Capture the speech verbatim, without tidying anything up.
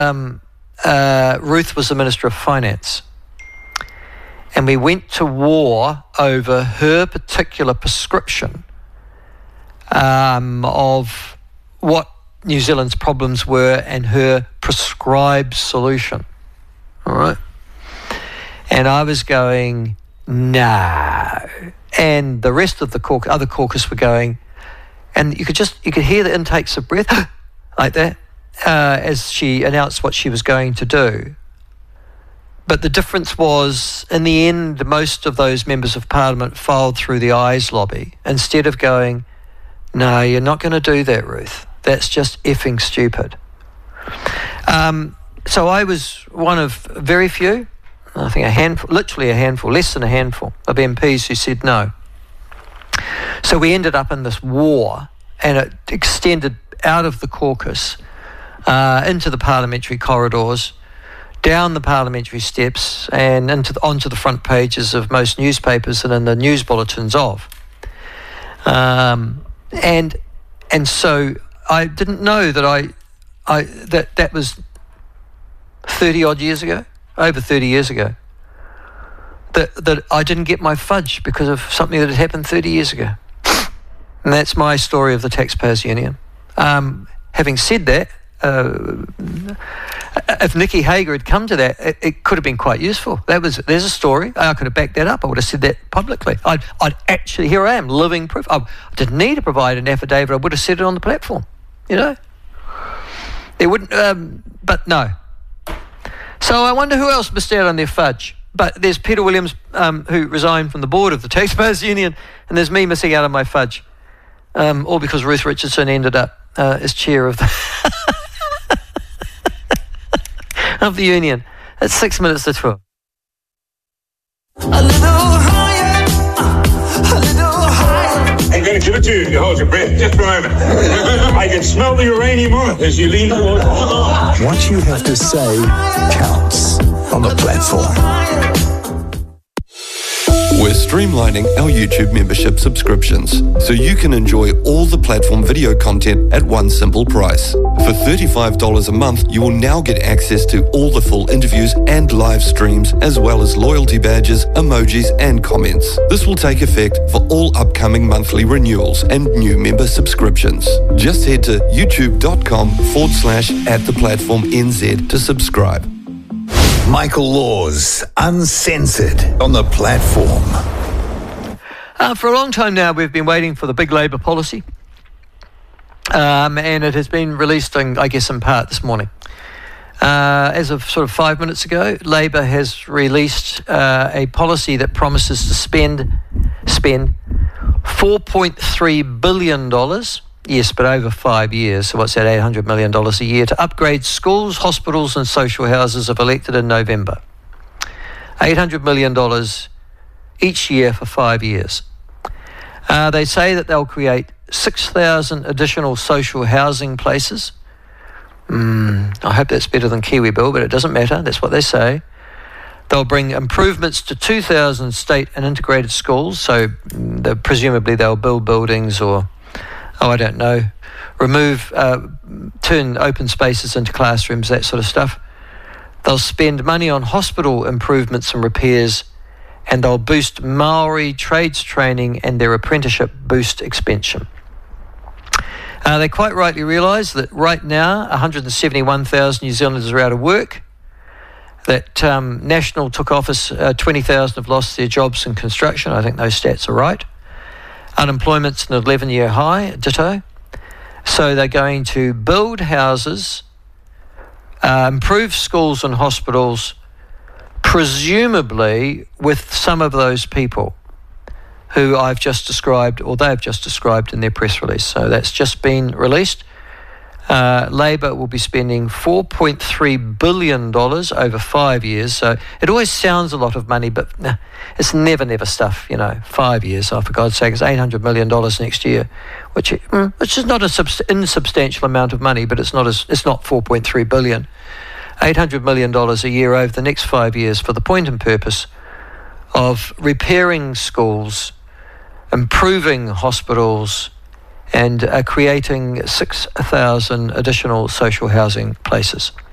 um, uh, Ruth was the Minister of Finance. And we went to war over her particular prescription um, of what New Zealand's problems were and her prescribed solution. All right. And I was going, no. And the rest of the caucus, other caucus were going, and you could just, you could hear the intakes of breath like that uh, as she announced what she was going to do. But the difference was, in the end, most of those members of Parliament filed through the ayes lobby instead of going, no, you're not going to do that, Ruth. That's just effing stupid. Um, so I was one of very few, I think a handful, literally a handful, less than a handful of M Ps who said no. So we ended up in this war, and it extended out of the caucus uh, into the parliamentary corridors, down the parliamentary steps, and into the, onto the front pages of most newspapers and in the news bulletins of. Um, and and so I didn't know that I, I that that was thirty odd years ago, over thirty years ago. That that I didn't get my fudge because of something that had happened thirty years ago. And that's my story of the Taxpayers Union. Um, having said that, uh, if Nikki Hager had come to that, it, it could have been quite useful. That was there's a story. I could have backed that up. I would have said that publicly. I'd, I'd actually, here I am, living proof. I didn't need to provide an affidavit. I would have said it on the platform. You know, it wouldn't. Um, but no. So I wonder who else missed out on their fudge. But there's Peter Williams, um, who resigned from the board of the Taxpayers Union, and there's me missing out on my fudge, um, all because Ruth Richardson ended up uh, as chair of the of the union at six minutes to twelve. A little higher, a little higher. I'm going to give it to you. You hold your breath just for a moment. I can smell the uranium on it as you lean forward. What you have to say counts on the platform. We're streamlining our YouTube membership subscriptions so you can enjoy all the platform video content at one simple price. For thirty-five dollars a month, you will now get access to all the full interviews and live streams, as well as loyalty badges, emojis, and comments. This will take effect for all upcoming monthly renewals and new member subscriptions. Just head to youtube.com forward slash at the platform NZ to subscribe. Michael Laws, uncensored on the platform. Uh, for a long time now, we've been waiting for the big Labour policy. Um, and it has been released, in, I guess, in part this morning. Uh, as of sort of five minutes ago, Labour has released uh, a policy that promises to spend spend four point three billion dollars, yes, but over five years, so what's that, eight hundred million dollars a year, to upgrade schools, hospitals and social houses if elected in November. eight hundred million dollars each year for five years. Uh, they say that they'll create six thousand additional social housing places. Mm, I hope that's better than Kiwi Bill, but it doesn't matter. That's what they say. They'll bring improvements to two thousand state and integrated schools. So mm, presumably they'll build buildings or, oh, I don't know, remove, uh, turn open spaces into classrooms, that sort of stuff. They'll spend money on hospital improvements and repairs, and they'll boost Maori trades training and their apprenticeship boost expansion. Uh, they quite rightly realise that right now one hundred seventy-one thousand New Zealanders are out of work, that um, National took office, uh, twenty thousand have lost their jobs in construction. I think those stats are right. Unemployment's an eleven-year high, ditto. So they're going to build houses, uh, improve schools and hospitals, presumably with some of those people who I've just described, or they've just described in their press release. So that's just been released. Uh, Labour will be spending four point three billion dollars over five years. So it always sounds a lot of money, but nah, it's never, never stuff, you know, five years. Oh, for God's sake, it's eight hundred million dollars next year, which, mm, which is not an subs- insubstantial amount of money, but it's not as it's not four point three billion dollars. eight hundred million dollars a year over the next five years for the point and purpose of repairing schools, improving hospitals, and uh, creating six thousand additional social housing places.